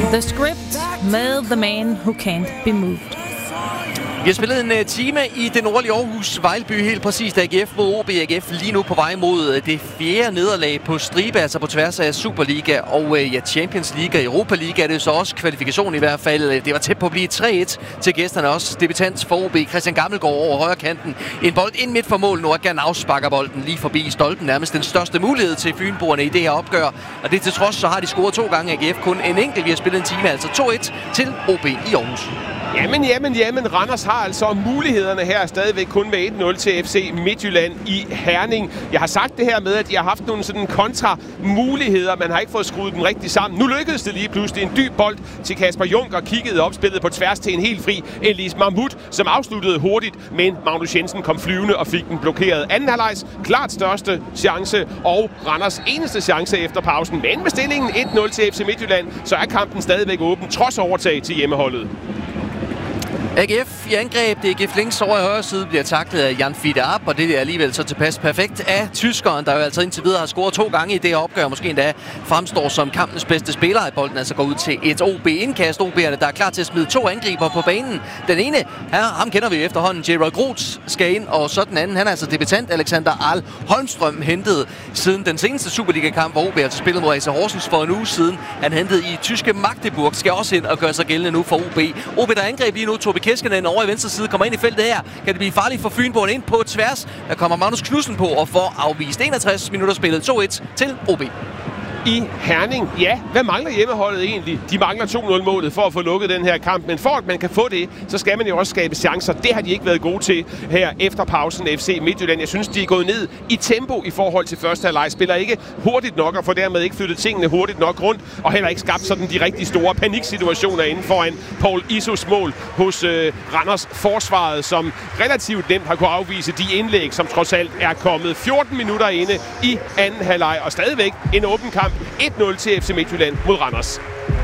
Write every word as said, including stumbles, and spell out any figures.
The Script med The Man Who Can't Be Moved. Vi har spillet en uh, time i det nordlige Aarhus, Vejleby, helt præcist. A G F mod O B. A G F lige nu på vej mod det fjerde nederlag på stribe, altså på tværs af Superliga og uh, ja, Champions League og Europa League er det så også kvalifikation i hvert fald. Det var tæt på at blive tre et til gæsterne også. Debutant for O B, Christian Gammelgaard over højre kanten. En bold ind midt for mål nu, og Gernau sparker bolden lige forbi stolpen. Nærmest den største mulighed til fynboerne i det her opgør. Og det til trods, så har de scoret to gange. A G F kun en enkelt. Vi har spillet en time, altså to et til O B i Aarhus. Jamen, jamen, jamen. Randers har altså mulighederne her stadigvæk kun med et nul til F C Midtjylland i Herning. Jeg har sagt det her med, at de har haft nogle sådan kontra-muligheder. Man har ikke fået skruet dem rigtig sammen. Nu lykkedes det lige pludselig. En dyb bold til Kasper Juncker. Kiggede op, spillet på tværs til en helt fri Elis Mahmoud, som afsluttede hurtigt. Men Magnus Jensen kom flyvende og fik den blokeret. Anden halvlejs klart største chance, og Randers eneste chance efter pausen. Men med stillingen et nul til F C Midtjylland, så er kampen stadigvæk åben, trods overtag til hjemmeholdet. A G F i angreb. Det er A G F links over i højre side, bliver taklet af Jan Fiete Arp, og det er alligevel så tilpas perfekt af tyskeren, der jo altså indtil videre har scoret to gange i det her opgør. Måske endda fremstår som kampens bedste spiller, at bolden altså går ud til et O B-indkast. O B'erne, der er klar til at smide to angriber på banen. Den ene, her, ham kender vi efterhånden, J. Groth skal ind, og så den anden, han er altså debutant, Alexander Ahl Holmstrøm, hentet siden den seneste Superliga-kamp, hvor O B altså spillede mod A C Horsens for en uge siden. Han hentede i tyske Magdeburg, skal også ind og gøre sig gældende nu for O B. O B, der angreb lige nu, Tobi Keskinen over i venstre side, kommer ind i feltet her. Kan det blive farligt for Fynboen ind på tværs? Der kommer Magnus Knudsen på og får afvist enogtres minutter spillet to et til O B. I Herning. Ja, hvad mangler hjemmeholdet egentlig? De mangler to nul målet for at få lukket den her kamp. Men for at man kan få det, så skal man jo også skabe chancer. Det har de ikke været gode til her efter pausen. F C Midtjylland, jeg synes, de er gået ned i tempo i forhold til første halvleg. Spiller ikke hurtigt nok og får dermed ikke flyttet tingene hurtigt nok rundt. Og heller ikke skabt sådan de rigtig store paniksituationer inden foran Paul Isos mål hos øh, Randers forsvaret, som relativt nemt har kunne afvise de indlæg, som trods alt er kommet fjorten minutter inde i anden halvleg. Og stadigvæk en åben kamp. et nul til F C Midtjylland mod Randers.